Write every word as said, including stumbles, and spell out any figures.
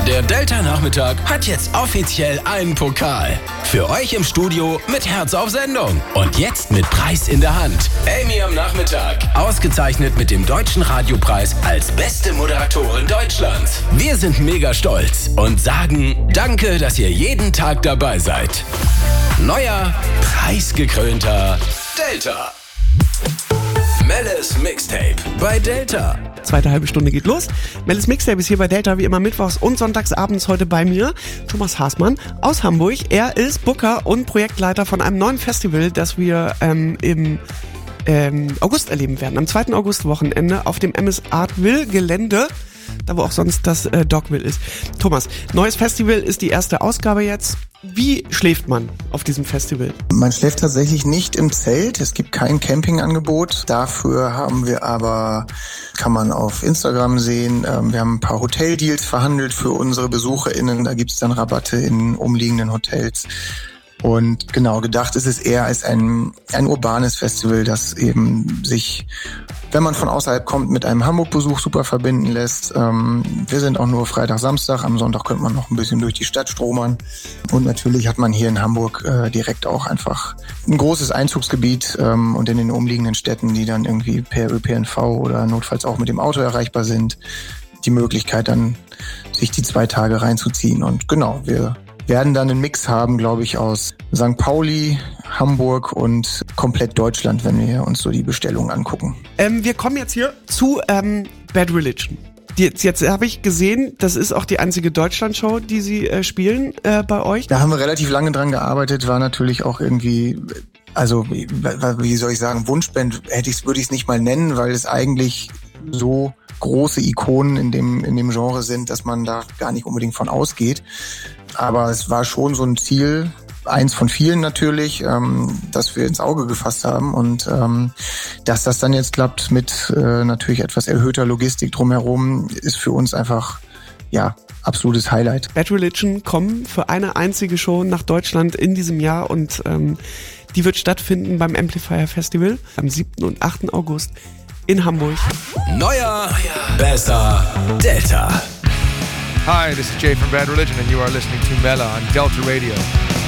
Der Delta-Nachmittag hat jetzt offiziell einen Pokal. Für euch im Studio mit Herz auf Sendung. Und jetzt mit Preis in der Hand. Amy am Nachmittag. Ausgezeichnet mit dem Deutschen Radiopreis als beste Moderatorin Deutschlands. Wir sind mega stolz und sagen danke, dass ihr jeden Tag dabei seid. Neuer, preisgekrönter Delta. Melles Mixtape bei Delta. Zweite halbe Stunde geht los. Melles Mixtape ist hier bei Delta wie immer mittwochs und sonntags abends heute bei mir. Thomas Haßmann aus Hamburg. Er ist Booker und Projektleiter von einem neuen Festival, das wir ähm, im ähm, August erleben werden. Am zweiten August-Wochenende auf dem M S Artville Gelände. Da wo auch sonst das äh, Dogville ist. Thomas, neues Festival ist die erste Ausgabe jetzt. Wie schläft man auf diesem Festival? Man schläft tatsächlich nicht im Zelt. Es gibt kein Campingangebot. Dafür haben wir aber, kann man auf Instagram sehen, wir haben ein paar Hoteldeals verhandelt für unsere BesucherInnen. Da gibt es dann Rabatte in umliegenden Hotels. Und genau, gedacht ist es eher als ein, ein urbanes Festival, das eben sich, wenn man von außerhalb kommt, mit einem Hamburg-Besuch super verbinden lässt. Ähm, wir sind auch nur Freitag, Samstag. Am Sonntag könnte man noch ein bisschen durch die Stadt stromern. Und natürlich hat man hier in Hamburg äh, direkt auch einfach ein großes Einzugsgebiet ähm, und in den umliegenden Städten, die dann irgendwie per Ö P N V oder notfalls auch mit dem Auto erreichbar sind, die Möglichkeit dann, sich die zwei Tage reinzuziehen. Und genau, wir werden dann einen Mix haben, glaube ich, aus Sankt Pauli, Hamburg und komplett Deutschland, wenn wir uns so die Bestellungen angucken. Ähm, wir kommen jetzt hier zu ähm, Bad Religion. Jetzt, jetzt habe ich gesehen, das ist auch die einzige Deutschland-Show, die sie äh, spielen äh, bei euch. Da haben wir relativ lange dran gearbeitet, war natürlich auch irgendwie, also wie, wie soll ich sagen, Wunschband hätte ich's, würde ich es nicht mal nennen, weil es eigentlich so große Ikonen in dem, in dem Genre sind, dass man da gar nicht unbedingt von ausgeht. Aber es war schon so ein Ziel, eins von vielen natürlich, ähm, das wir ins Auge gefasst haben. Und ähm, dass das dann jetzt klappt mit äh, natürlich etwas erhöhter Logistik drumherum, ist für uns einfach, ja, absolutes Highlight. Bad Religion kommen für eine einzige Show nach Deutschland in diesem Jahr und ähm, die wird stattfinden beim Amplifier Festival am siebten und achten August in Hamburg. Neuer, besser, Delta. Hi, this is Jay from Bad Religion and you are listening to Mela on Delta Radio.